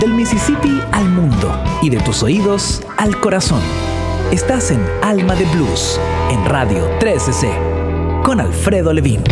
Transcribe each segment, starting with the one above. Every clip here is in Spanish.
Del Mississippi al mundo y de tus oídos al corazón. Estás en Alma de Blues, en Radio 13C, con Alfredo Levin.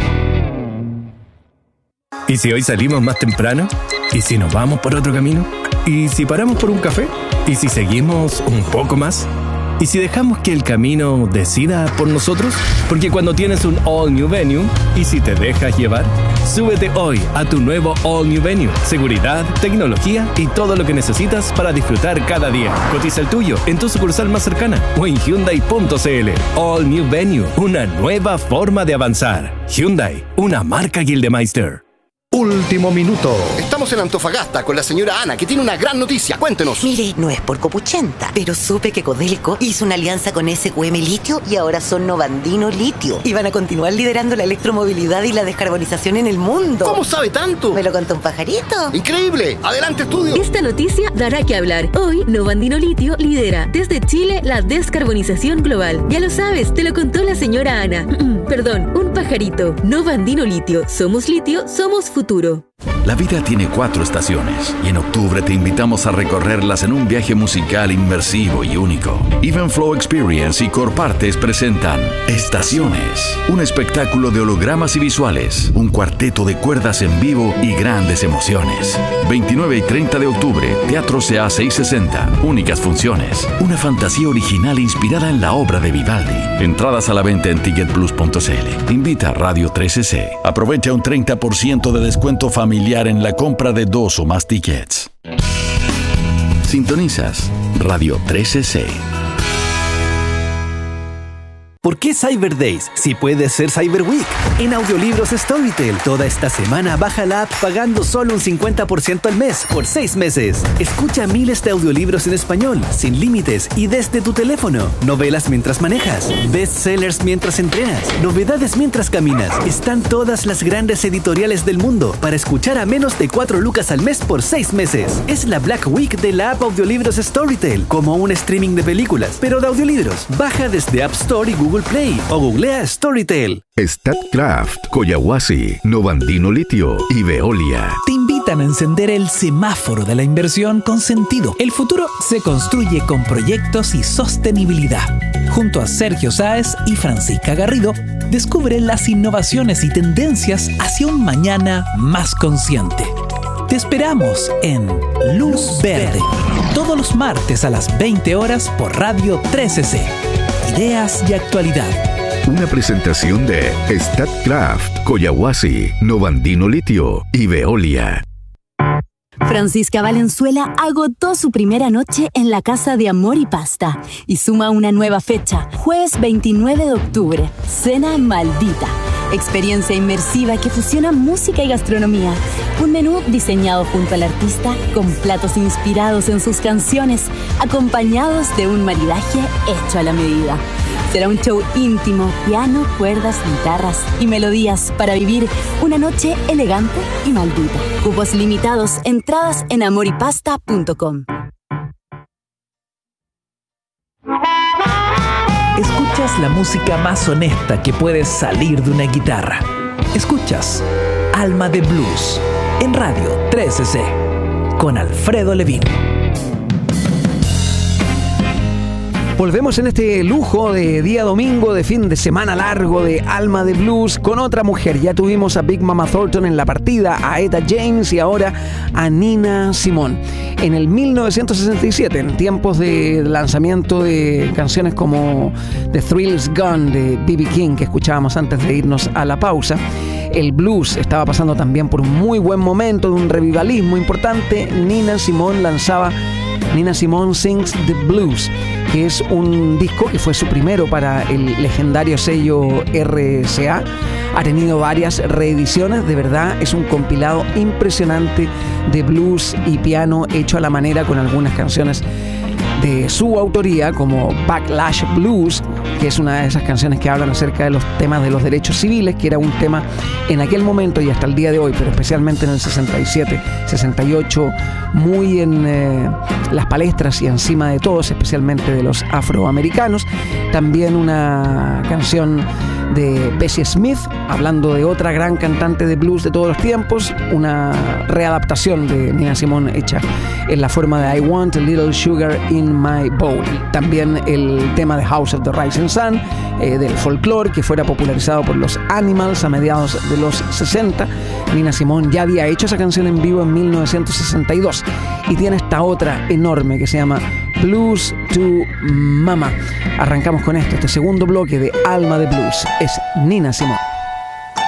¿Y si hoy salimos más temprano? ¿Y si nos vamos por otro camino? ¿Y si paramos por un café? ¿Y si seguimos un poco más? ¿Y si dejamos que el camino decida por nosotros? Porque cuando tienes un All New Venue, ¿y si te dejas llevar? Súbete hoy a tu nuevo All New Venue. Seguridad, tecnología y todo lo que necesitas para disfrutar cada día. Cotiza el tuyo en tu sucursal más cercana o en Hyundai.cl. All New Venue, una nueva forma de avanzar. Hyundai, una marca Gildemeister. Último minuto. Estamos en Antofagasta con la señora Ana, que tiene una gran noticia. Cuéntenos. Mire, no es por copuchenta, pero supe que Codelco hizo una alianza con SQM Litio y ahora son Novandino Litio. Y van a continuar liderando la electromovilidad y la descarbonización en el mundo. ¿Cómo sabe tanto? ¿Me lo contó un pajarito? ¡Increíble! ¡Adelante, estudio! Esta noticia dará que hablar. Hoy, Novandino Litio lidera desde Chile la descarbonización global. Ya lo sabes, te lo contó la señora Ana. Perdón, un pajarito. Novandino Litio. Somos litio, somos futuro. La vida tiene 4 estaciones y en octubre te invitamos a recorrerlas en un viaje musical inmersivo y único. Evenflow Experience y Corpartes presentan Estaciones, un espectáculo de hologramas y visuales, un cuarteto de cuerdas en vivo y grandes emociones. 29 y 30 de octubre, Teatro CA 660, únicas funciones, una fantasía original inspirada en la obra de Vivaldi. Entradas a la venta en ticketplus.cl. Invita a Radio 13C. Aprovecha un 30% de descuento familiar en la compra de 2 o más tickets. Sintonizas Radio 13C. ¿Por qué Cyber Days si puede ser Cyber Week? En Audiolibros Storytel, toda esta semana baja la app pagando solo un 50% al mes por 6 meses. Escucha miles de audiolibros en español, sin límites y desde tu teléfono. Novelas mientras manejas, bestsellers mientras entrenas, novedades mientras caminas. Están todas las grandes editoriales del mundo para escuchar a menos de 4 lucas al mes por 6 meses. Es la Black Week de la app Audiolibros Storytel, como un streaming de películas, pero de audiolibros. Baja desde App Store y Google Play o googlea Storytel. Statkraft, Coyahuasi, Novandino Litio y Veolia Te invitan a encender el semáforo de la inversión con sentido. El futuro se construye con proyectos y sostenibilidad. Junto a Sergio Sáez y Francisca Garrido, descubre las innovaciones y tendencias hacia un mañana más consciente. Te esperamos en Luz Verde, todos los martes a las 20 horas por Radio 13C. Ideas y actualidad. Una presentación de Statkraft, Coyahuasi, Novandino Litio y Veolia. Francisca Valenzuela agotó su primera noche en la Casa de Amor y Pasta y suma una nueva fecha, jueves 29 de octubre, Cena Maldita. Experiencia inmersiva que fusiona música y gastronomía. Un menú diseñado junto al artista con platos inspirados en sus canciones, acompañados de un maridaje hecho a la medida. Será un show íntimo, piano, cuerdas, guitarras y melodías para vivir una noche elegante y maldita. Cupos limitados, entradas en amoripasta.com. Escuchas la música más honesta que puede salir de una guitarra. Escuchas Alma de Blues en Radio 13C con Alfredo Levin. Volvemos en este lujo de día domingo, de fin de semana largo de Alma de Blues con otra mujer. Ya tuvimos a Big Mama Thornton en la partida, a Etta James y ahora a Nina Simone. En el 1967, en tiempos de lanzamiento de canciones como The Thrill's Gone de B.B. King, que escuchábamos antes de irnos a la pausa, el blues estaba pasando también por un muy buen momento de un revivalismo importante. Nina Simone lanzaba Nina Simone Sings the Blues, que es un disco que fue su primero para el legendario sello RCA. Ha tenido varias reediciones, de verdad es un compilado impresionante de blues y piano hecho a la manera, con algunas canciones de su autoría como Backlash Blues, que es una de esas canciones que hablan acerca de los temas de los derechos civiles, que era un tema en aquel momento y hasta el día de hoy, pero especialmente en el 67, 68, muy en las palestras y encima de todos, especialmente de los afroamericanos. También una canción de Bessie Smith, hablando de otra gran cantante de blues de todos los tiempos, una readaptación de Nina Simone hecha en la forma de I Want a Little Sugar in My Bowl. También el tema de House of the Rising Sun, del folclore, que fuera popularizado por los Animals a mediados de los 60. Nina Simone ya había hecho esa canción en vivo en 1962 y tiene esta otra enorme que se llama Blues to Mama. Arrancamos con esto, este segundo bloque de Alma de Blues. Es Nina Simone.